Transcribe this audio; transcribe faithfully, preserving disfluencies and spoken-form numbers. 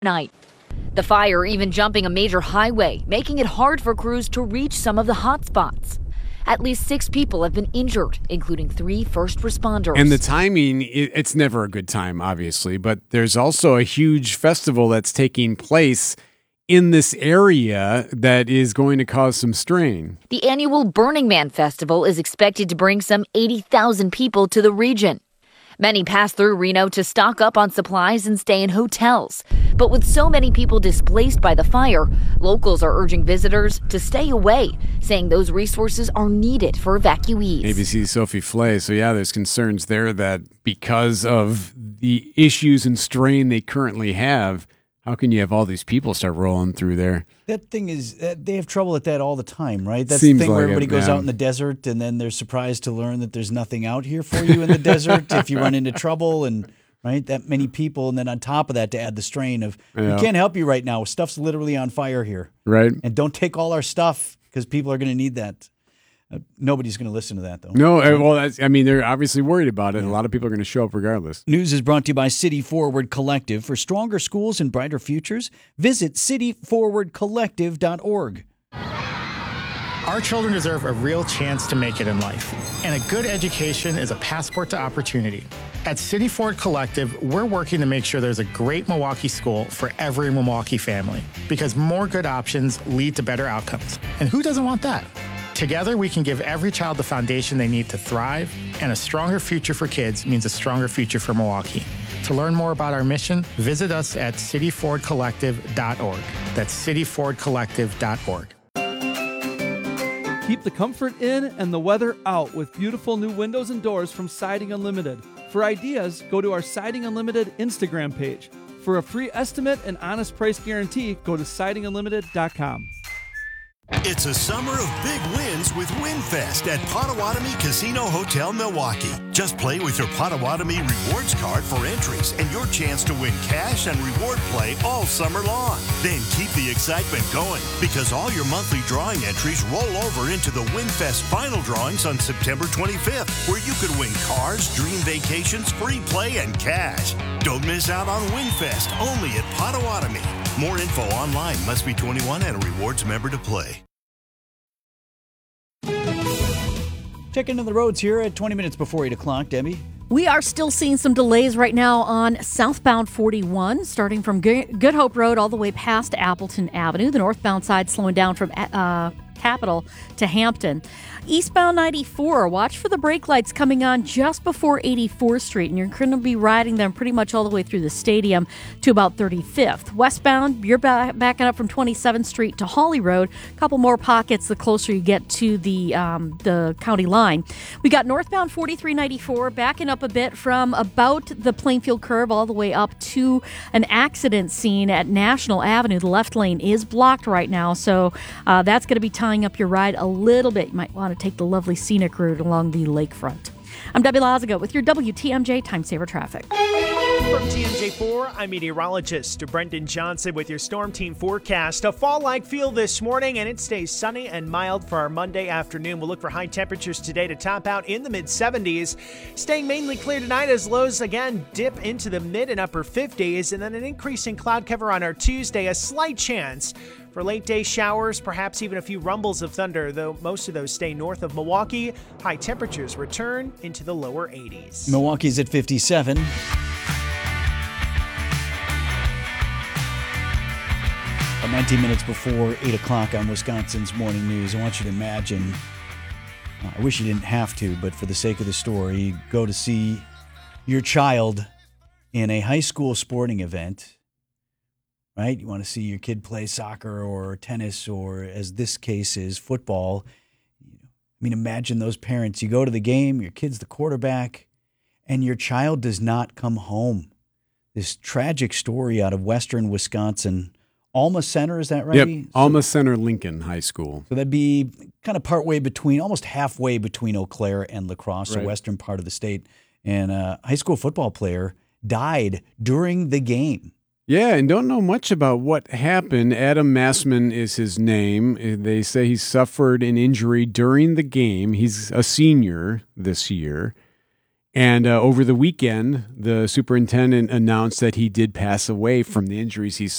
night. The fire even jumping a major highway, making it hard for crews to reach some of the hot spots. At least six people have been injured, including three first responders. And the timing, it's never a good time, obviously, but there's also a huge festival that's taking place in this area that is going to cause some strain. The annual Burning Man Festival is expected to bring some eighty thousand people to the region. Many pass through Reno to stock up on supplies and stay in hotels. But with so many people displaced by the fire, locals are urging visitors to stay away, saying those resources are needed for evacuees. A B C's Sophie Flay. So yeah, there's concerns there that because of the issues and strain they currently have, how can you have all these people start rolling through there? That thing is, uh, they have trouble at that all the time, right? That's Seems the thing like where everybody it, goes yeah. out in the desert and then they're surprised to learn that there's nothing out here for you in the desert if you run into trouble and, right, that many people. And then on top of that, to add the strain of, Yeah. we can't help you right now. Stuff's literally on fire here. Right. And don't take all our stuff because people are going to need that. Uh, nobody's going to listen to that, though. No, uh, well, that's, I mean, they're obviously worried about it. A lot of people are going to show up regardless. News is brought to you by City Forward Collective. For stronger schools and brighter futures, visit city forward collective dot org. Our children deserve a real chance to make it in life, and a good education is a passport to opportunity. At City Forward Collective, we're working to make sure there's a great Milwaukee school for every Milwaukee family, because more good options lead to better outcomes. And who doesn't want that? Together, we can give every child the foundation they need to thrive, and a stronger future for kids means a stronger future for Milwaukee. To learn more about our mission, visit us at city forward collective dot org. That's city forward collective dot org. Keep the comfort in and the weather out with beautiful new windows and doors from Siding Unlimited. For ideas, go to our Siding Unlimited Instagram page. For a free estimate and honest price guarantee, go to siding unlimited dot com. It's a summer of big wins with WinFest at Potawatomi Casino Hotel Milwaukee. Just play with your Potawatomi Rewards card for entries and your chance to win cash and reward play all summer long. Then keep the excitement going because all your monthly drawing entries roll over into the WinFest final drawings on September twenty-fifth, where you could win cars, dream vacations, free play, and cash. Don't miss out on WinFest, only at Potawatomi. More info online. Must be twenty-one and a rewards member to play. Check into the roads here at twenty minutes before eight o'clock, Debbie. We are still seeing some delays right now on southbound forty-one, starting from Good Hope Road all the way past Appleton Avenue. The northbound side slowing down from uh, Capitol to Hampton. Eastbound ninety-four, watch for the brake lights coming on just before eighty-fourth Street, and you're going to be riding them pretty much all the way through the stadium to about thirty-fifth. Westbound, you're back, backing up from twenty-seventh Street to Hawley Road. A couple more pockets the closer you get to the um, the county line. We got northbound forty-three ninety-four backing up a bit from about the Plainfield curve all the way up to an accident scene at National Avenue. The left lane is blocked right now, so uh, that's going to be tying up your ride a little bit. You might want to take the lovely scenic route along the lakefront. I'm Debbie Lazago with your W T M J Time Saver Traffic. From T M J four, I'm meteorologist Brendan Johnson with your Storm Team forecast. A fall-like feel this morning, and it stays sunny and mild for our Monday afternoon. We'll look for high temperatures today to top out in the mid-seventies. Staying mainly clear tonight as lows again dip into the mid and upper fifties, and then an increase in cloud cover on our Tuesday. A slight chance for late-day showers, perhaps even a few rumbles of thunder, though most of those stay north of Milwaukee. High temperatures return into the lower eighties. Milwaukee's at fifty-seven. About nineteen minutes before eight o'clock on Wisconsin's Morning News. I want you to imagine, uh, I wish you didn't have to, but for the sake of the story, you go to see your child in a high school sporting event. Right? You want to see your kid play soccer or tennis or, as this case is, football. I mean, imagine those parents. You go to the game, your kid's the quarterback, and your child does not come home. This tragic story out of western Wisconsin. Alma Center, is that right? Yep, Alma Center Lincoln High School. So that'd be kind of partway between, almost halfway between Eau Claire and La Crosse, right. The western part of the state. And a high school football player died during the game. Yeah, and don't know much about what happened. Adam Massman is his name. They say he suffered an injury during the game. He's a senior this year. And uh, over the weekend, the superintendent announced that he did pass away from the injuries he